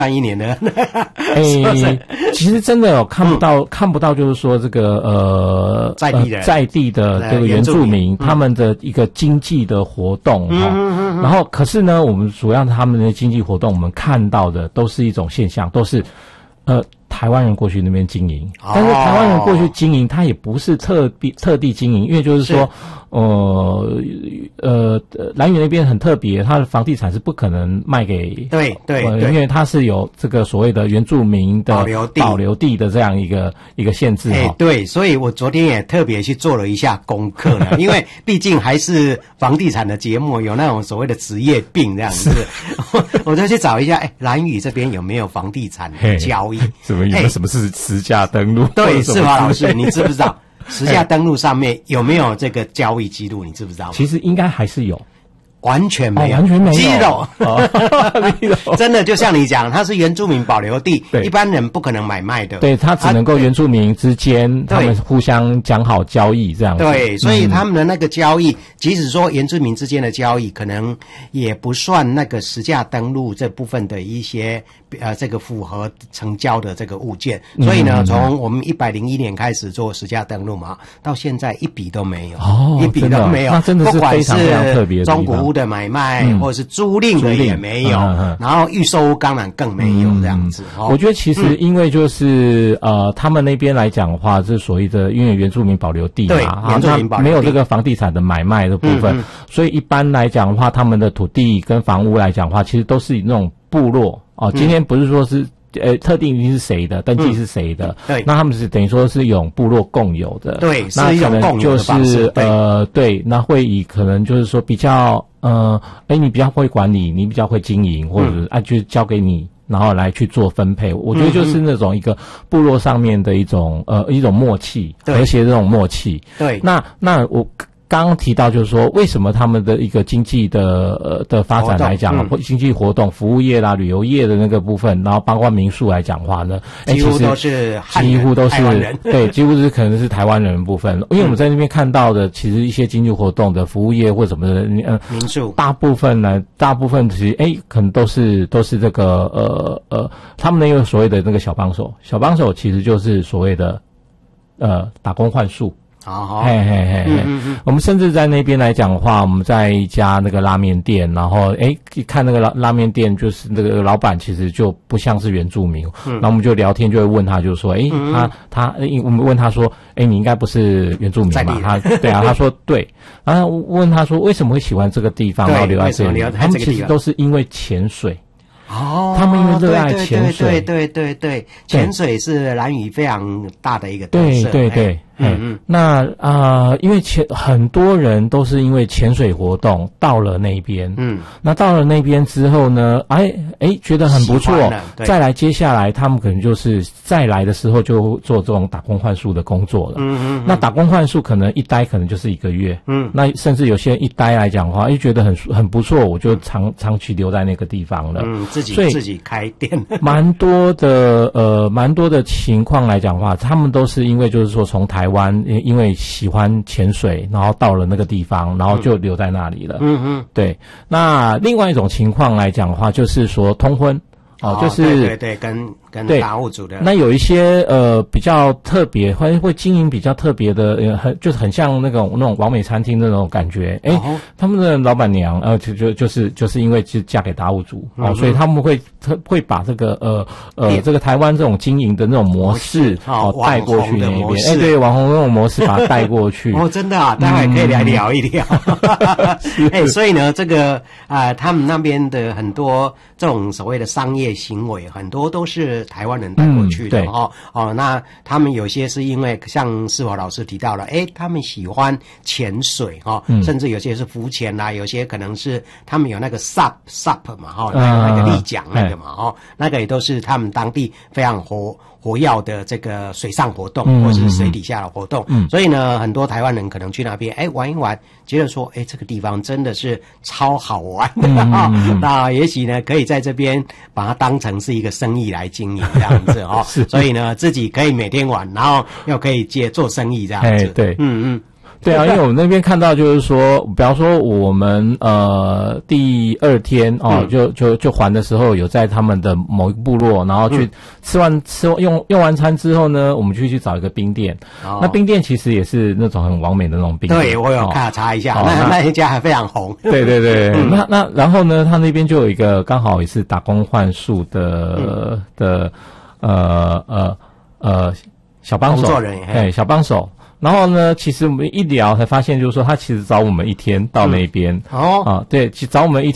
一年了。 其实真的看不到，就是说这个在地的这个原住民他们的一个经济的活动然后可是呢，我们主要他们的经济活动，我们看到的都是一种现象，都是台湾人过去那边经营，但是台湾人过去经营，他也不是特地经营，因为就是说，兰屿那边很特别，它的房地产是不可能卖给对， 因为它是有这个所谓的原住民的保留地的这样一个限制对，所以我昨天也特别去做了一下功课了，因为毕竟还是房地产的节目，有那种所谓的职业病这样子，我就去找一下，兰屿这边有没有房地产的交易？ 什么是实价登录？ 对，世华老师，你知不知道实价登录上面有没有这个交易记录？你知不知道？ 其实应该还是有。 完全没有， 完全没有 ，zero，真的就像你讲，它是原住民保留地，一般人不可能买卖的。 对，它只能够原住民之间他们互相讲好交易这样子。 对，所以他们的那个交易，即使说原住民之间的交易，可能也不算那个实价登录这部分的一些这个符合成交的这个物件。所以呢，从我们101年开始做实价登录嘛，到现在一笔都没有，一笔都没有。 那真的是非常非常特别的地方。 中古屋的买卖或者是租赁的也没有，然后预售屋当然更没有这样子。 我觉得其实因为就是他们那边来讲的话，是所谓的因为原住民保留地嘛， 原住民保留地没有这个房地产的买卖的部分，所以一般来讲的话，他们的土地跟房屋来讲的话，其实都是以那种部落今天不是说是特定一定是谁的，登记是谁的， 对， 那他们是等于说是用部落共有的， 对， 那可能就是对， 那会以可能就是说比较你比较会管理，你比较会经营，或者就交给你，然后来去做分配。我觉得就是那种一个部落上面的一种默契，和谐这种默契。 对， 那我刚刚提到就是说，为什么他们的一个经济的发展来讲，经济活动、服务业啦、旅游业的那个部分，然后包括民宿来讲话呢， 几乎都是台湾人， 对，几乎是可能是台湾人的部分。因为我们在那边看到的，其实一些经济活动的服务业或什么的， 民宿， 大部分其实可能都是这个他们那个所谓的那个小帮手其实就是所谓的打工换宿。我们甚至在那边来讲的话，我们在一家那个拉面店，然后看那个拉面店，就是那个老板其实就不像是原住民，然后我们就聊天，就会问他，就说我们问他说，你应该不是原住民吧？他说对，然后问他说为什么会喜欢这个地方，然后留在这里？他们其实都是因为潜水。他们因为热爱潜水， 对，潜水是兰屿非常大的一个特色。 对，那因为很多人都是因为潜水活动到了那边，那到了那边之后呢，觉得很不错，再来接下来他们可能就是再来的时候就做这种打工换宿的工作了。那打工换宿可能一待可能就是1个月，那甚至有些人一待来讲的话，觉得很不错，我就长期留在那个地方了。 自己开店， 蛮多的情况来讲的话，他们都是因为就是说从台湾因为喜欢潜水，然后到了那个地方，然后就留在那里了。对。那另外一种情况来讲的话，就是说通婚。就是对，跟达悟族的。 那有一些比较特别，会经营比较特别的，就是很像那种完美餐厅那种感觉。他们的老板娘就是因为就嫁给达悟族所以他们会把这个这个台湾这种经营的那种模式带过去那边。对，网红那种模式把它带过去。 真的啊，待会可以来聊一聊。所以呢，这个他们那边的很多这种所谓的商业行为很多都是台湾人带过去的那他们有些是因为像世华老师提到了，他们喜欢潜水甚至有些是浮潜啦，有些可能是他们有那个 SUP 嘛那个立桨那个嘛那个也都是他们当地非常活跃的这个水上活动或者是水底下的活动。所以呢，很多台湾人可能去那边玩一玩，觉得说这个地方真的是超好玩的那也许呢可以在这边把它当成是一个生意来经营这样子所以呢自己可以每天玩，然后又可以做生意这样子。 对， 对啊，因为我们那边看到就是说，比方说我们第2天哦，就还的时候有在他们的某一个部落，然后去用完餐之后呢，我们就去找一个冰店。那冰店其实也是那种很完美的那种冰店。 对，我有看查一下，那一家还非常红。 对对对，那然后呢，他那边就有一个刚好也是打工换宿的小帮手，小帮手。然后呢，其实我们一聊才发现，就是说他其实找我们1天到那边。对，找我们1天。